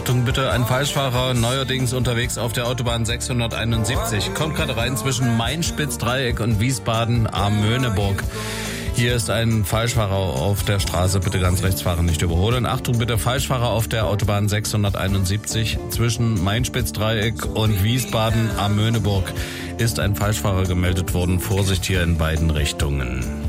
Achtung bitte, ein Falschfahrer neuerdings unterwegs auf der Autobahn 671. Kommt gerade rein zwischen Main-Spitz-Dreieck und Wiesbaden am Möhneburg. Hier ist ein Falschfahrer auf der Straße. Bitte ganz rechts fahren, nicht überholen. Achtung bitte, Falschfahrer auf der Autobahn 671 zwischen Main-Spitz-Dreieck und Wiesbaden am Möhneburg ist ein Falschfahrer gemeldet worden. Vorsicht hier in beiden Richtungen.